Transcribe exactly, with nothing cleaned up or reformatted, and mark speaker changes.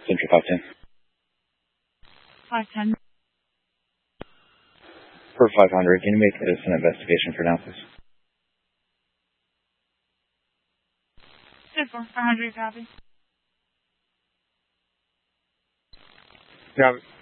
Speaker 1: Central five ten.
Speaker 2: five ten.
Speaker 1: For five hundred, can you make this an investigation for now, please?
Speaker 2: Good for five hundred, copy.
Speaker 1: Yeah.